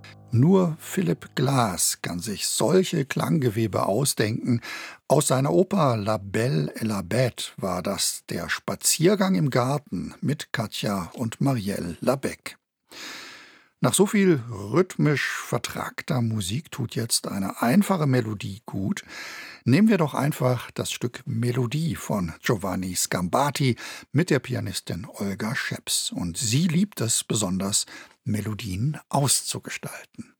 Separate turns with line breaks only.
Nur Philipp Glass kann sich solche Klanggewebe ausdenken. Aus seiner Oper La Belle et la Bête war das der Spaziergang im Garten mit Katja und Marielle Labec. Nach so viel rhythmisch vertrackter Musik tut jetzt eine einfache Melodie gut. Nehmen wir doch einfach das Stück Melodie von Giovanni Scambati mit der Pianistin Olga Scheps. Und sie liebt es besonders, Melodien auszugestalten.